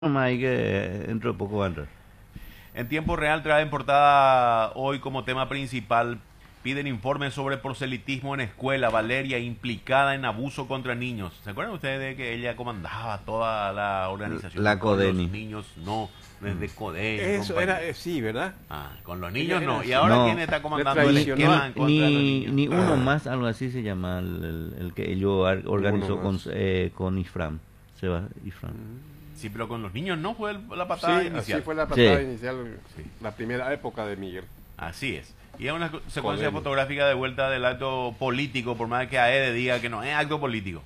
Nomás hay que dentro de poco va a entrar. En tiempo real trae en portada hoy como tema principal, piden informes sobre proselitismo en escuela, Valeria implicada en abuso contra niños. ¿Se acuerdan ustedes de que ella comandaba toda la organización? La Con los Codeni. niños no, desde Codeni. Eso compañía. era, sí, ¿verdad? Con los niños no. ¿Y Era ahora No. quién está comandando Le el traicionó. esquema en contra de los Ni, niños? ni uno más, algo así se llama, el que ellos organizó Uno más. con Ifram. Seba Ifram. Sí, pero con los niños no fue la patada Sí, inicial. así fue la patada Sí. inicial, Sí. la primera época de Miguel. Así es. Y es una secuencia Codeni. fotográfica de vuelta del acto político, por más que AED diga que no es acto político.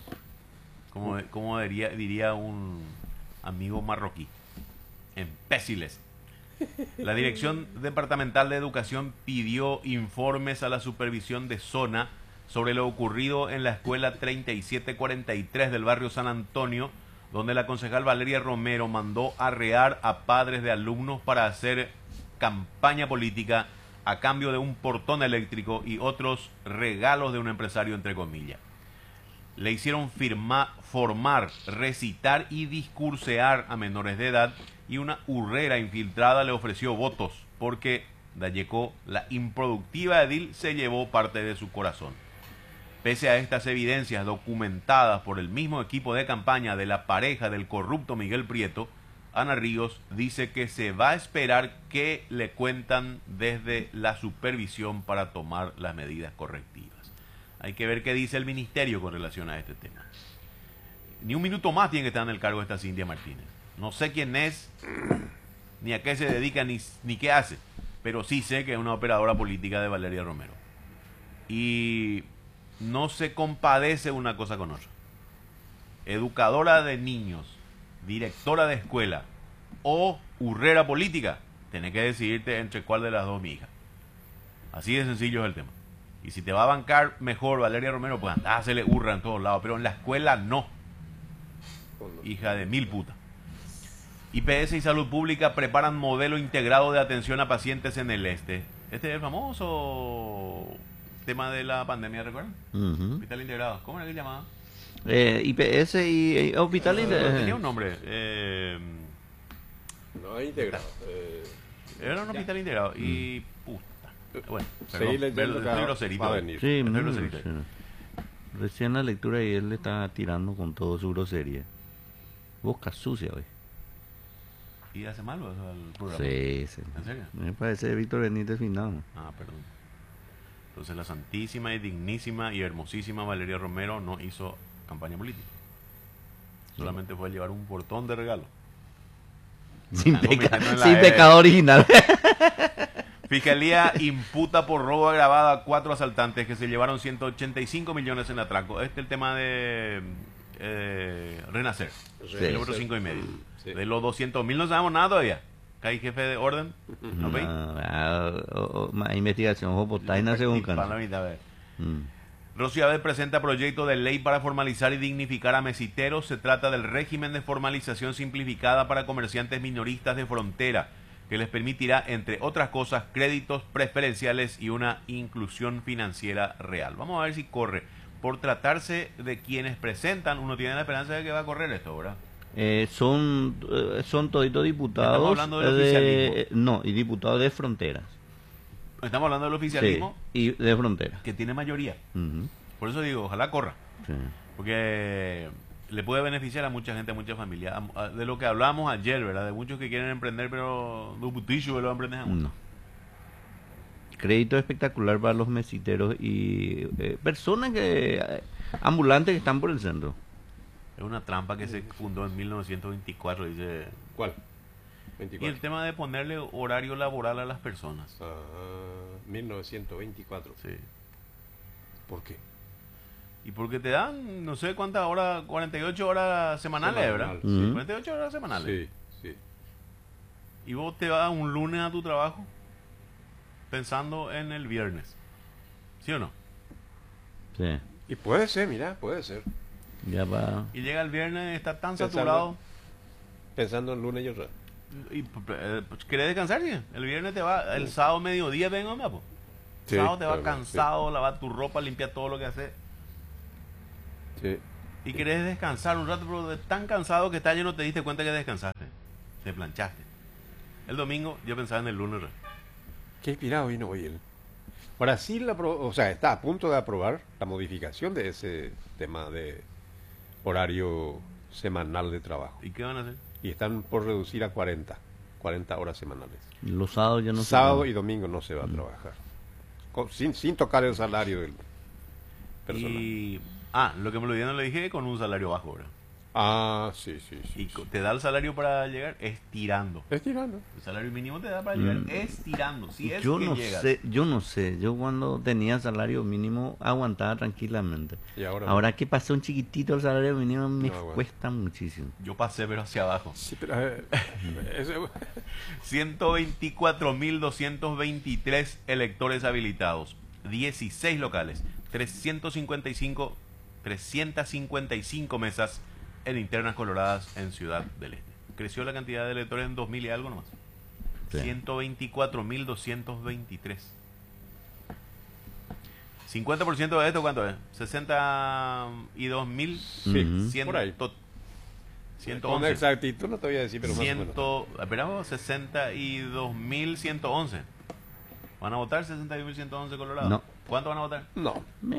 Como diría un amigo marroquí. Empéciles. La Dirección Departamental de Educación pidió informes a la supervisión de zona sobre lo ocurrido en la escuela 3743 del barrio San Antonio, donde la concejal Valeria Romero mandó arrear a padres de alumnos para hacer campaña política a cambio de un portón eléctrico y otros regalos de un empresario, entre comillas. Le hicieron formar, recitar y discursear a menores de edad, y una urrera infiltrada le ofreció votos porque Dayecó, la improductiva edil, se llevó parte de su corazón. Pese a estas evidencias documentadas por el mismo equipo de campaña de la pareja del corrupto Miguel Prieto, Ana Ríos dice que se va a esperar que le cuentan desde la supervisión para tomar las medidas correctivas. Hay que ver qué dice el ministerio con relación a este tema. Ni un minuto más tiene que estar en el cargo de esta Cintia Martínez. No sé quién es, ni a qué se dedica, ni qué hace, pero sí sé que es una operadora política de Valeria Romero. Y no se compadece una cosa con otra. Educadora de niños, directora de escuela o urrera política, tenés que decidirte entre cuál de las dos, mi hija. Así de sencillo es el tema. Y si te va a bancar mejor Valeria Romero, pues andá, se le hurra en todos lados, pero en la escuela no. Hija de mil putas. IPS y Salud Pública preparan modelo integrado de atención a pacientes en el este. Este es el famoso tema de la pandemia, ¿recuerdan? Ujú. Hospital integrado. ¿Cómo era que se llamaba? IPS y hospital. Tenía un nombre. No, integrado. Era un hospital integrado. Y puta. Bueno, Seguí leyendo que estoy groserito. va a venir. Sí, Estoy muy groserito. grosero. Recién la lectura y él le está tirando con todo su grosería. Boca sucia hoy. ¿Y hace mal al programa? Sí, sí. ¿En serio? Me parece Víctor Benítez Finado. Ah, perdón. Entonces la santísima y dignísima y hermosísima Valeria Romero no hizo campaña política. Solamente fue a llevar un portón de regalo. Sin, Algo metiendo en la sin E. pecado original. Fiscalía imputa por robo agravado a 4 asaltantes que se llevaron 185 millones en atraco. Este es el tema de Renacer. Sí. El número 5 y medio. Sí. De los 200.000 no sabemos nada todavía. Que hay jefe de orden. ¿No veis? Más investigación, ojo, potaina según Para la can. mitad, a ver. Rocío Abel presenta proyecto de ley para formalizar y dignificar a mesiteros. Se trata del régimen de formalización simplificada para comerciantes minoristas de frontera, que les permitirá, entre otras cosas, créditos preferenciales y una inclusión financiera real. Vamos a ver si corre. Por tratarse de quienes presentan, uno tiene la esperanza de que va a correr esto, ¿verdad? Son toditos diputados. Estamos hablando del oficialismo. No, y diputados de fronteras. Estamos hablando del oficialismo, Sí, y de fronteras. que tiene mayoría. Ujú, Por eso digo, ojalá corra. sí. Porque le puede beneficiar a mucha gente, a mucha familia. De lo que hablábamos ayer, ¿verdad? De muchos que quieren emprender, pero no putillo lo emprenden a uno. No. Crédito espectacular para los mesiteros y personas ambulantes que están por el centro. Es una trampa que se fundó en 1924, dice. ¿Cuál? Y el 24. tema de ponerle horario laboral a las personas. Ah, 1924. Sí. ¿Por qué? Y porque te dan, no sé cuántas horas, 48 horas semanales, ¿verdad? Semanal, sí. 48 horas semanales. Sí, sí. Y vos te vas un lunes a tu trabajo pensando en el viernes. ¿Sí o no? Sí. Y puede ser, mira, puede ser. Ya va. Y llega el viernes, está tan Pensando- saturado. Pensando en lunes y otra. Y pues, ¿querés descansar? ¿Sí? El viernes te va, el sábado mediodía venga, pues. Sí, sábado te va claro, cansado, lavar tu ropa, limpiar todo lo que haces. Sí. y querés descansar un rato, pero tan cansado que estás, ya no te diste cuenta que descansaste, te planchaste. El domingo yo pensaba en el lunes. Qué inspirado vino hoy él. Brasil, o sea, está a punto de aprobar la modificación de ese tema de horario semanal de trabajo. ¿Y qué van a hacer? Y están por reducir a 40 horas semanales. Los sábados ya no se Sábado puede. y domingo no se va a trabajar. Sin tocar el salario del personal. Y lo que me lo dieron le dije con un salario bajo, ¿verdad? Ah, sí, sí, sí. Y te da el salario para llegar estirando. Estirando. El salario mínimo te da para llegar estirando. Si es Yo que no llegas. sé, yo cuando tenía salario mínimo aguantaba tranquilamente. Y ahora, Ahora que pasó un chiquitito el salario mínimo me No aguanta. cuesta muchísimo. Yo pasé, pero hacia abajo. sí, pero, eso- 124.223 electores habilitados. 16 locales. 355 mesas en internas coloradas en Ciudad del Este. Creció la cantidad de electores en 2000 y algo nomás. Sí. 124.223. 50% de esto, ¿cuánto es? 62.100. sí, por ahí. Con 111. exactitud no te voy a decir, pero más o menos. Esperamos 62.111. ¿Van a votar 62.111 colorados? No. ¿Cuánto van a votar? No.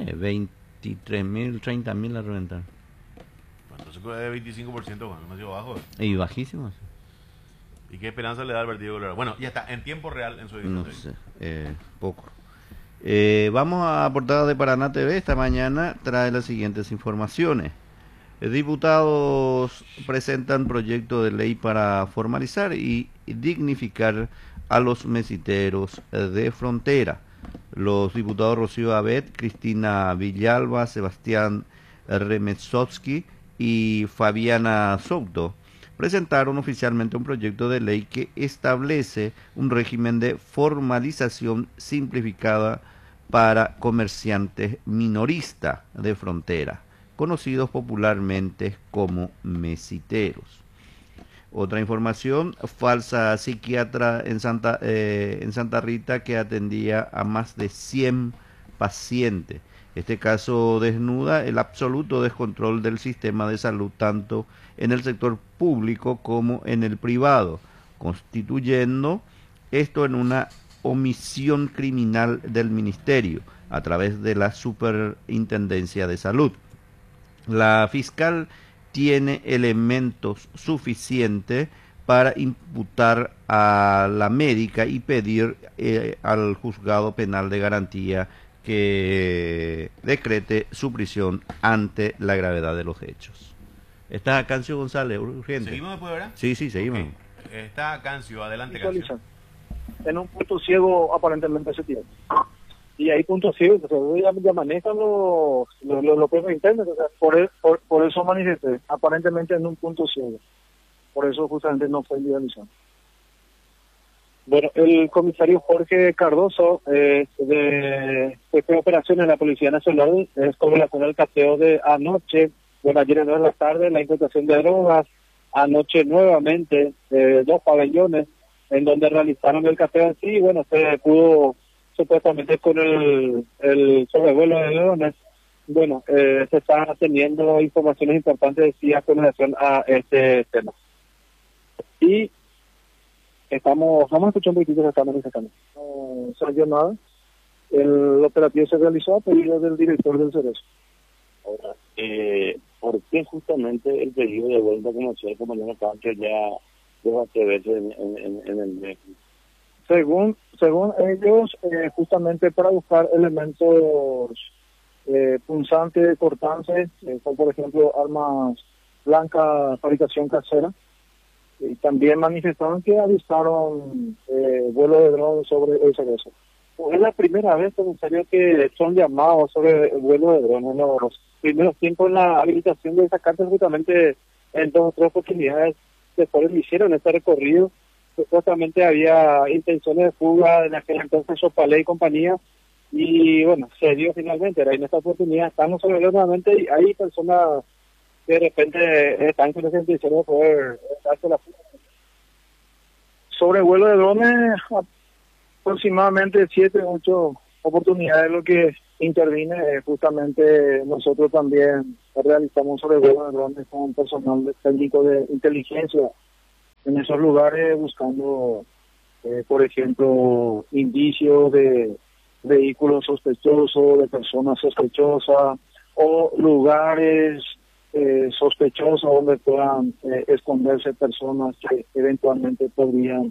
23.000, 30.000 a reventar. Entonces es 25%, bueno, demasiado bajo. Y bajísimos. ¿Y qué esperanza le da al Partido Colorado? Bueno, ya está, en tiempo real en su edición. No sé, poco. Vamos a Portada de Paraná TV. Esta mañana trae las siguientes informaciones. Diputados presentan proyecto de ley para formalizar y dignificar a los mesiteros de frontera. Los diputados Rocío Abet, Cristina Villalba, Sebastián Remetsovsky y Fabiana Souto presentaron oficialmente un proyecto de ley que establece un régimen de formalización simplificada para comerciantes minoristas de frontera, conocidos popularmente como mesiteros. Otra información, falsa psiquiatra en Santa Rita que atendía a más de 100 pacientes. Este caso desnuda el absoluto descontrol del sistema de salud tanto en el sector público como en el privado, constituyendo esto en una omisión criminal del ministerio a través de la Superintendencia de Salud. La fiscal tiene elementos suficientes para imputar a la médica y pedir al juzgado penal de garantía que decrete su prisión ante la gravedad de los hechos. Está Cancio González, urgente. ¿Seguimos después, verdad? Sí, seguimos. Ok. Está Cancio, adelante Cancio. Visualizan. En un punto ciego aparentemente se tiene. Y hay puntos ciegos, o sea, ya manejan los propios internos, o sea, por eso manifesté, aparentemente en un punto ciego. Por eso justamente no fue individualizado. Bueno, el comisario Jorge Cardoso, de jefe de operaciones de la Policía Nacional, es con relación al cateo de anoche, bueno, ayer en la tarde, la incautación de drogas, anoche nuevamente, 2 pabellones, en donde realizaron el cateo en sí, y bueno, se pudo supuestamente con el sobrevuelo de leones. Bueno, se están teniendo informaciones importantes sí, con relación a este tema. Y vamos a escuchar un poquitito que está manifestando. No salió nada. El operativo se realizó a pedido del director del Cerezo. Ahora, ¿por qué justamente el pedido de vuelta comercial el compañero Cáncer ya dejó de verse en el mes? Según ellos, justamente para buscar elementos punzantes, cortantes, como por ejemplo armas blancas, fabricación casera, y también manifestaron que avistaron vuelo de drones sobre el Cerezo. Es la primera vez, en serio, que son llamados sobre el vuelo de drones. Los primeros tiempos en la habilitación de esa carta, justamente en 2 o 3 oportunidades, después hicieron este recorrido. Supuestamente había intenciones de fuga en aquel entonces Sopalé y compañía, y bueno, se dio finalmente. Era en esta oportunidad estamos sobre nuevamente y hay personas que de repente están con esa intención de poder darse la fuga. Sobre vuelo de drones, aproximadamente 7 o 8 oportunidades lo que intervine, justamente nosotros también realizamos sobrevuelos de drones con personal técnico de inteligencia en esos lugares buscando, por ejemplo, indicios de vehículos sospechosos, de personas sospechosas o lugares sospechosos donde puedan esconderse personas que eventualmente podrían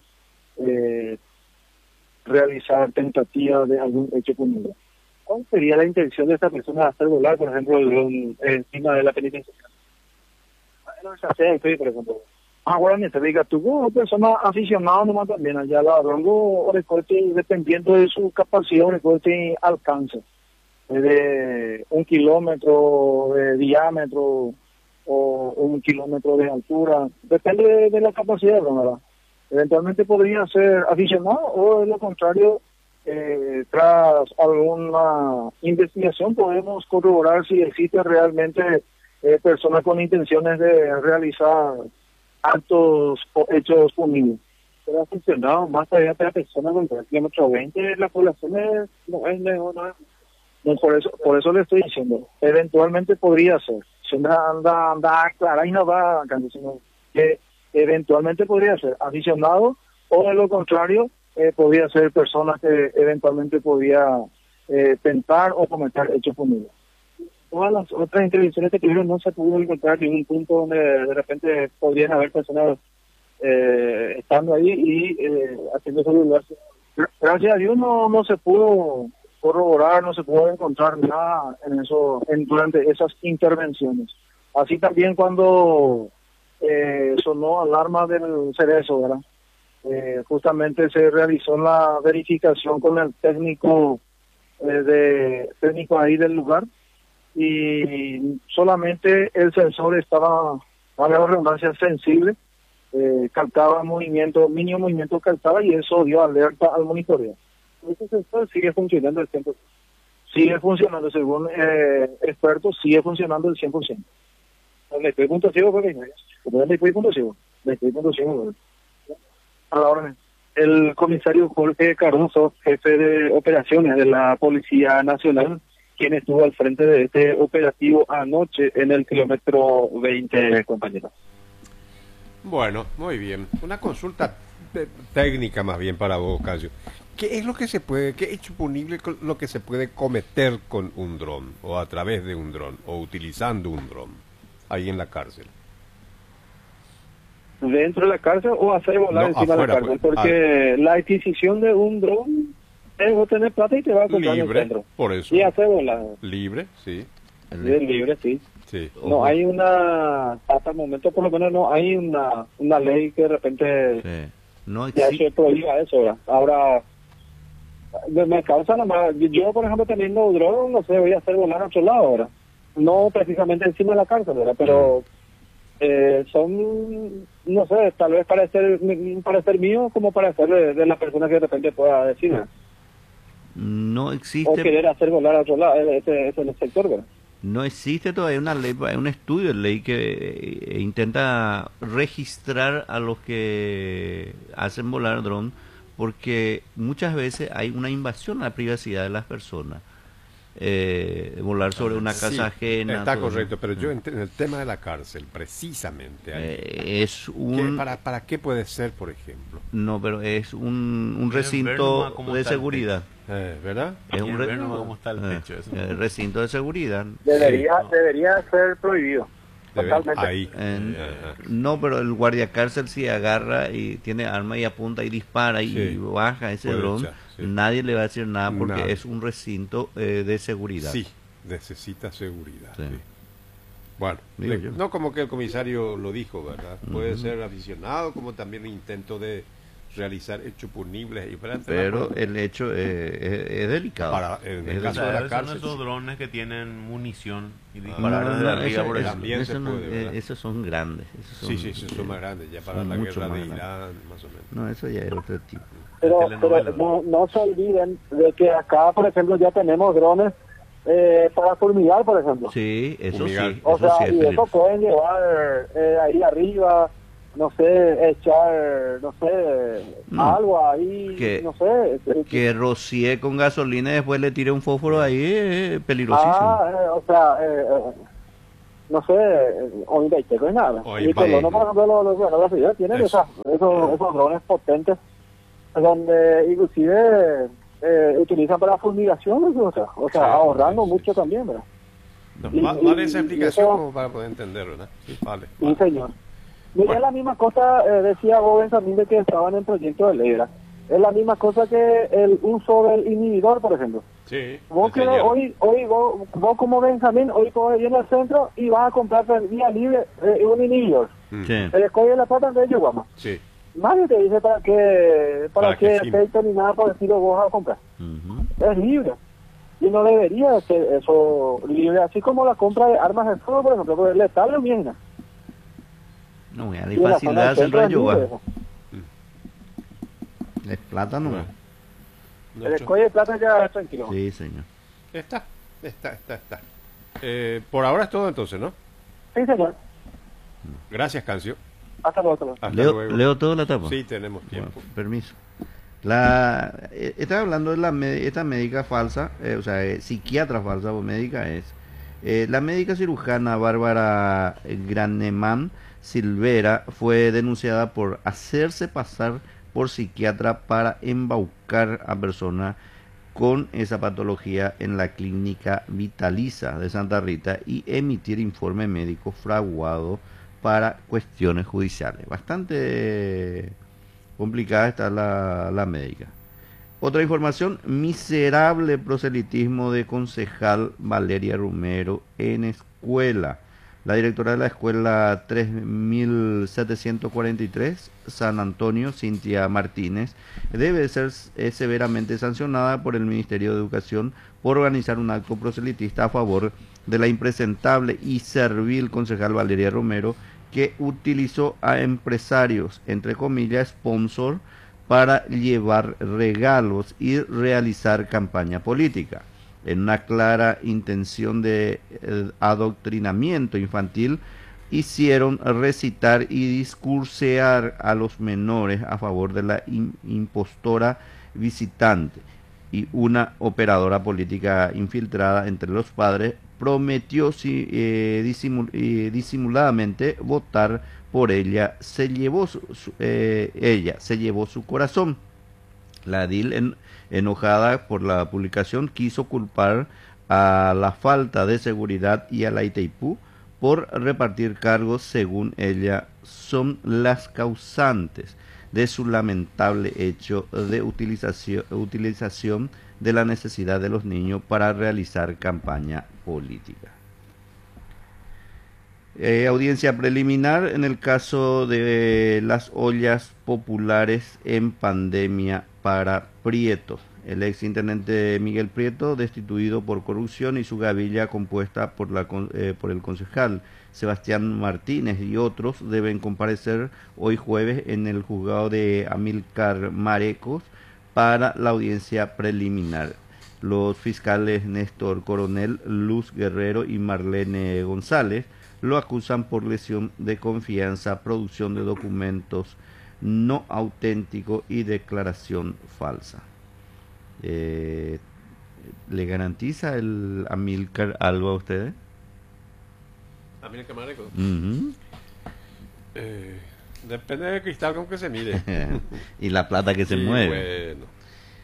realizar tentativas de algún hecho punible. ¿Cuál sería la intención de esta persona de hacer volar, por ejemplo, el dron encima de la penitenciaria? No se hace, por ejemplo. Ahora te diga, tuvo persona aficionada nomás también allá la drongo, dependiendo de su capacidad, recorte alcance, de 1 kilómetro de diámetro o 1 kilómetro de altura, depende de la capacidad, ¿verdad? Eventualmente podría ser aficionado o de lo contrario, tras alguna investigación podemos corroborar si existe realmente personas con intenciones de realizar actos o hechos punibles. Pero ha funcionado más todavía para personas con 3 kilómetros 20, la población no es mejor, no, por eso le estoy diciendo, eventualmente podría ser, si anda clara y no va, sino que eventualmente podría ser aficionado o de lo contrario, podría ser personas que eventualmente podía tentar o cometer hechos punibles. Todas las otras intervenciones que tuvieron no se pudo encontrar ningún punto donde de repente podrían haber personas estando ahí y haciendo celular. Gracias a Dios no se pudo corroborar, no se pudo encontrar nada en eso durante esas intervenciones. Así también cuando sonó alarma del Cerezo, ¿verdad? Justamente se realizó la verificación con el técnico técnico ahí del lugar y solamente el sensor estaba, a la redundancia, sensible, captaba movimiento, mínimo movimiento captaba y eso dio alerta al monitoreo. Ese sensor sigue funcionando al 100%. Sigue funcionando, según expertos, sigue funcionando al 100%. Le estoy punto ciego, porque le estoy punto ciego. A la orden. El comisario Jorge Cardoso, jefe de operaciones de la Policía Nacional, quien estuvo al frente de este operativo anoche en el kilómetro 20, compañeros. Bueno, muy bien. Una consulta técnica más bien para vos, Casio. ¿Qué es lo que se puede, qué hecho punible lo que se puede cometer con un dron o a través de un dron o utilizando un dron ahí en la cárcel? ¿Dentro de la cárcel o hacer volar encima afuera, de la cárcel? Porque la adquisición de un dron es vos tener plata y te va a comprar en el centro. Por eso. Y hacer volar. Libre, sí. Es libre, sí. Sí. No hay hasta el momento por lo menos no hay una ley que de repente no ya se prohíba eso, ¿verdad? Ahora, me causa nada más, yo por ejemplo teniendo dron, no sé, voy a hacer volar a otro lado ahora. No precisamente encima de la cárcel, ¿verdad? Pero son, no sé, tal vez parecer mío como parecer de la persona que de repente pueda decir. No existe. O querer hacer volar a otro lado, ese es el sector, ¿verdad? No existe todavía una ley, un estudio de ley que intenta registrar a los que hacen volar dron, porque muchas veces hay una invasión a la privacidad de las personas. Volar sobre una casa ajena. Está correcto, pero yo en el tema de la cárcel, precisamente. Es un... ¿Para qué puede ser, por ejemplo? No, pero es un recinto de seguridad. ¿Verdad? Es un cómo está el techo. Recinto de seguridad. Debería ser prohibido. Totalmente. Ahí. No, pero el guardia cárcel si agarra y tiene arma y apunta y dispara y baja ese dron, nadie le va a decir nada porque es un recinto de seguridad. Sí, necesita seguridad. Sí. Sí. Bueno, no como que el comisario lo dijo, ¿verdad? Puede ser aficionado, como también intento de realizar hechos punibles. Pero el hecho es delicado. En el caso de la cárcel, son esos drones que tienen munición y disparar desde arriba, por ejemplo. Esos son grandes. Esos son más grandes, ya para la guerra de Irán, más o menos. No, eso ya es otro tipo. Pero no se olviden de que acá, por ejemplo, ya tenemos drones para fumigar, por ejemplo. Sí, eso fumigar. sí. O sea, y eso pueden llevar ahí arriba no sé, echar, no sé, No. algo ahí, Que- no sé. Que rocié con gasolina y después le tiré un fósforo ahí, peligrosísimo. O sea, no sé, o inventé no es nada. O Y Colono, por ejemplo, bueno, los videos tienen Eso. esos drones potentes, donde inclusive utilizan para fumigación, o sea, Sí, ahorrando sí, mucho sí. también, ¿verdad? No, Y- vale esa y explicación eso- como para poder entender, ¿verdad? Sí, vale. Sí, vale. señor. Mira, Bueno. es la misma cosa, decía Boben también de que estaban en proyecto de ley, ¿verdad? Es la misma cosa que el uso del inhibidor, por ejemplo. Sí. Vos el que señor. hoy vos como Benjamín, hoy podés ir al centro y vas a comprar por vía libre un inhibidor. Mm, Sí. El escoge de la plata de ellos, guapa. Sí. Nadie te dice para Para qué qué fin. efecto ni nada por el estilo vos vas a comprar. Ujú. Es libre. Y no debería ser eso libre, así como la compra de armas de fuego, por ejemplo, porque letal lo mismo. No, mira, Y la en la fácil zona de del hacer centro es rayo, libre, va. eso. Es plátano. Bueno. El Nuestro- escoge de plata ya es tranquilo. Sí, señor. Está. Por ahora es todo entonces, ¿no? Sí, señor. Gracias, Cancio. Hasta luego. Hasta luego. Hasta Leo, luego. leo toda la tapa. Sí, tenemos Bueno, tiempo. permiso. Estaba hablando de esta médica falsa, o sea, psiquiatra falsa o médica es. La médica cirujana Bárbara Graneman Silvera fue denunciada por hacerse pasar por psiquiatra para embaucar a personas con esa patología en la clínica Vitaliza de Santa Rita y emitir informe médico fraguado para cuestiones judiciales. Bastante complicada está la médica. Otra información, miserable proselitismo de concejal Valeria Romero en escuela. La directora de la escuela 3743, San Antonio, Cintia Martínez, debe ser severamente sancionada por el Ministerio de Educación por organizar un acto proselitista a favor de la impresentable y servil concejal Valeria Romero, que utilizó a empresarios, entre comillas, sponsor, para llevar regalos y realizar campaña política. En una clara intención de adoctrinamiento infantil, hicieron recitar y discursear a los menores a favor de la impostora visitante, y una operadora política infiltrada entre los padres prometió disimuladamente votar por ella. Ella se llevó su corazón. La DIL, enojada por la publicación, quiso culpar a la falta de seguridad y a la Itaipú por repartir cargos. Según ella, son las causantes de su lamentable hecho de utilización de la necesidad de los niños para realizar campaña política. Audiencia preliminar en el caso de las ollas populares en pandemia para Prieto. El ex intendente Miguel Prieto, destituido por corrupción, y su gavilla compuesta por el concejal Sebastián Martínez y otros deben comparecer hoy jueves en el juzgado de Amílcar Marecos para la audiencia preliminar. Los fiscales Néstor Coronel, Luz Guerrero y Marlene González lo acusan por lesión de confianza, producción de documentos no auténticos y declaración falsa. ¿Le garantiza el Amílcar algo a ustedes? Amílcar Marecos. Ujú. Depende del cristal con que se mide. Y la plata que se Sí, mueve. Bueno.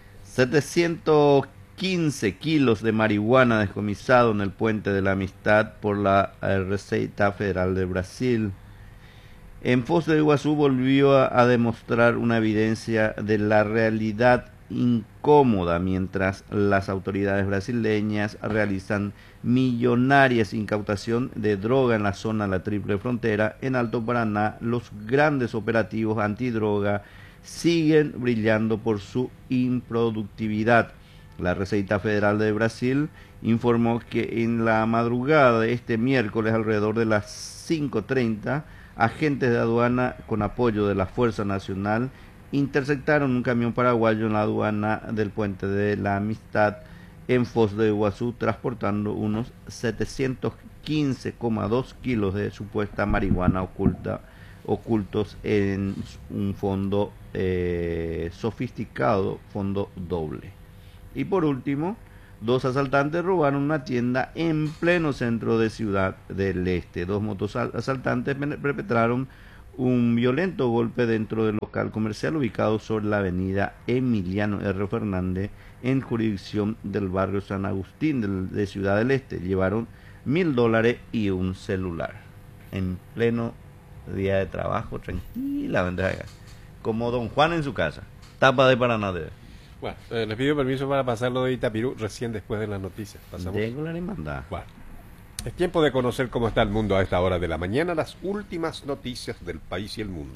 715 kilos de marihuana descomisado en el Puente de la Amistad por la Receita Federal de Brasil. En Foz de Iguazú volvió a demostrar una evidencia de la realidad incómoda mientras las autoridades brasileñas realizan millonarias incautación de droga en la zona de la Triple Frontera. En Alto Paraná, los grandes operativos antidroga siguen brillando por su improductividad. La Receita Federal de Brasil informó que en la madrugada de este miércoles, alrededor de las 5:30, agentes de aduana con apoyo de la Fuerza Nacional interceptaron un camión paraguayo en la aduana del Puente de la Amistad en Foz de Iguazú, transportando unos 715,2 kilos de supuesta marihuana ocultos en un fondo sofisticado, fondo doble. Y por último, 2 asaltantes robaron una tienda en pleno centro de Ciudad del Este. 2 motoasaltantes perpetraron un violento golpe dentro del local comercial ubicado sobre la avenida Emiliano R. Fernández en jurisdicción del barrio San Agustín de Ciudad del Este. Llevaron $1.000 y un celular en pleno día de trabajo, tranquilamente, como Don Juan en su casa. Tapa de Paraná. Bueno, les pido permiso para pasarlo de Itapirú recién después de las noticias. Pasamos. Bueno, es tiempo de conocer cómo está el mundo a esta hora de la mañana, las últimas noticias del país y el mundo.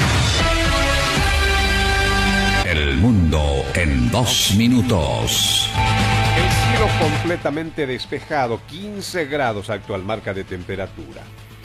El mundo en 2 minutos. El cielo completamente despejado, 15 grados actual marca de temperatura.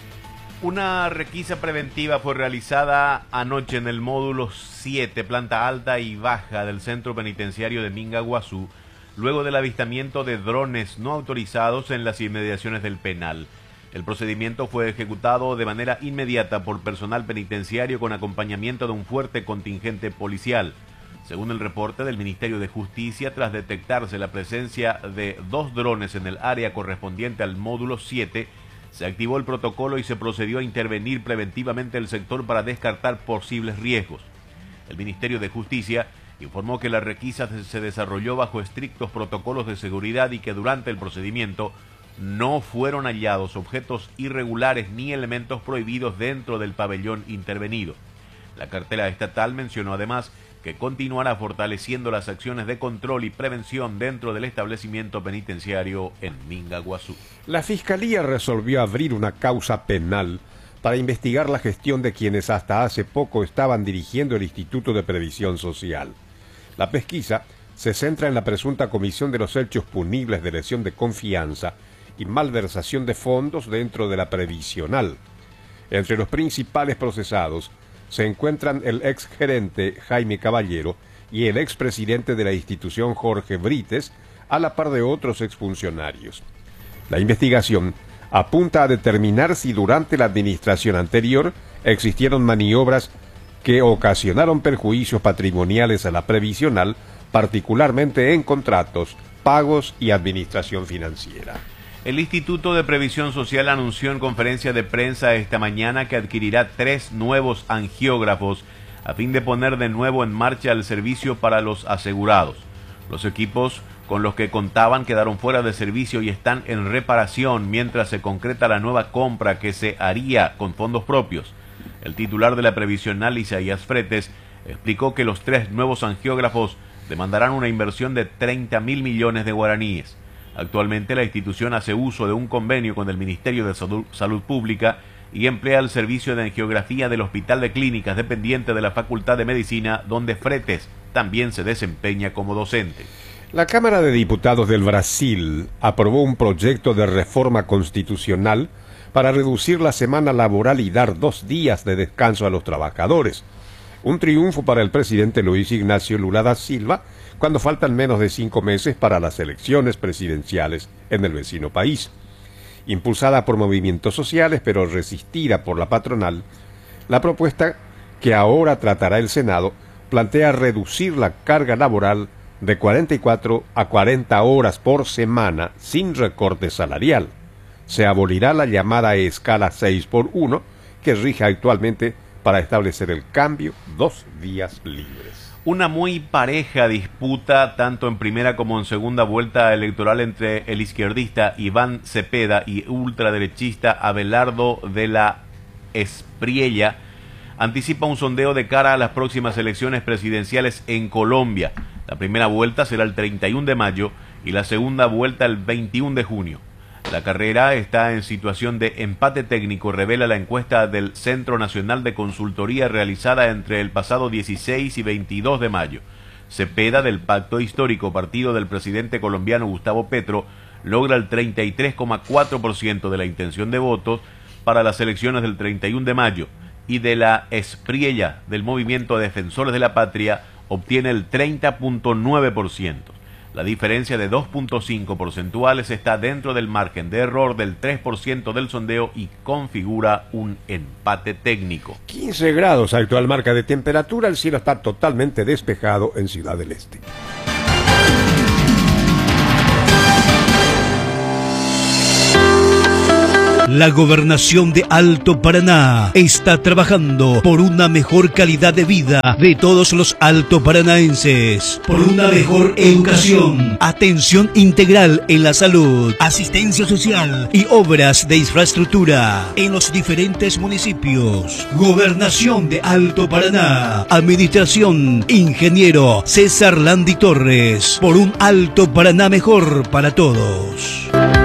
Una requisa preventiva fue realizada anoche en el módulo 7, planta alta y baja del centro penitenciario de Minga Guazú, luego del avistamiento de drones no autorizados en las inmediaciones del penal. El procedimiento fue ejecutado de manera inmediata por personal penitenciario con acompañamiento de un fuerte contingente policial. Según el reporte del Ministerio de Justicia, tras detectarse la presencia de 2 drones en el área correspondiente al módulo 7, se activó el protocolo y se procedió a intervenir preventivamente el sector para descartar posibles riesgos. El Ministerio de Justicia informó que la requisa se desarrolló bajo estrictos protocolos de seguridad y que durante el procedimiento no fueron hallados objetos irregulares ni elementos prohibidos dentro del pabellón intervenido. La cartera estatal mencionó además que continuará fortaleciendo las acciones de control y prevención dentro del establecimiento penitenciario en Minga Guazú. La Fiscalía resolvió abrir una causa penal para investigar la gestión de quienes hasta hace poco estaban dirigiendo el Instituto de Previsión Social. La pesquisa se centra en la presunta comisión de los hechos punibles de lesión de confianza y malversación de fondos dentro de la previsional. Entre los principales procesados se encuentran el exgerente Jaime Caballero y el expresidente de la institución Jorge Brites, a la par de otros exfuncionarios. La investigación apunta a determinar si durante la administración anterior existieron maniobras que ocasionaron perjuicios patrimoniales a la previsional, particularmente en contratos, pagos y administración financiera. El Instituto de Previsión Social anunció en conferencia de prensa esta mañana que adquirirá 3 nuevos angiógrafos a fin de poner de nuevo en marcha el servicio para los asegurados. Los equipos con los que contaban quedaron fuera de servicio y están en reparación mientras se concreta la nueva compra que se haría con fondos propios. El titular de la previsional, Isaías Fretes, explicó que los 3 nuevos angiógrafos demandarán una inversión de 30.000 millones de guaraníes. Actualmente la institución hace uso de un convenio con el Ministerio de Salud Pública y emplea el servicio de angiografía del Hospital de Clínicas dependiente de la Facultad de Medicina, donde Fretes también se desempeña como docente. La Cámara de Diputados del Brasil aprobó un proyecto de reforma constitucional para reducir la semana laboral y dar 2 días de descanso a los trabajadores. Un triunfo para el presidente Luis Ignacio Lula da Silva, cuando faltan menos de 5 meses para las elecciones presidenciales en el vecino país. Impulsada por movimientos sociales, pero resistida por la patronal, la propuesta que ahora tratará el Senado plantea reducir la carga laboral de 44 a 40 horas por semana sin recorte salarial. Se abolirá la llamada escala 6x1 que rige actualmente para establecer el cambio 2 días libres. Una muy pareja disputa, tanto en primera como en segunda vuelta electoral, entre el izquierdista Iván Cepeda y ultraderechista Abelardo de la Espriella, anticipa un sondeo de cara a las próximas elecciones presidenciales en Colombia. La primera vuelta será el 31 de mayo y la segunda vuelta el 21 de junio. La carrera está en situación de empate técnico, revela la encuesta del Centro Nacional de Consultoría realizada entre el pasado 16 y 22 de mayo. Cepeda, del Pacto Histórico, partido del presidente colombiano Gustavo Petro, logra el 33,4% de la intención de votos para las elecciones del 31 de mayo y de la Espriella, del Movimiento Defensores de la Patria, obtiene el 30,9%. La diferencia de 2.5 porcentuales está dentro del margen de error del 3% del sondeo y configura un empate técnico. 15 grados actual marca de temperatura, el cielo está totalmente despejado en Ciudad del Este. La Gobernación de Alto Paraná está trabajando por una mejor calidad de vida de todos los altoparanaenses, por una mejor educación, atención integral en la salud, asistencia social y obras de infraestructura en los diferentes municipios. Gobernación de Alto Paraná, Administración Ingeniero César Landi Torres, por un Alto Paraná mejor para todos.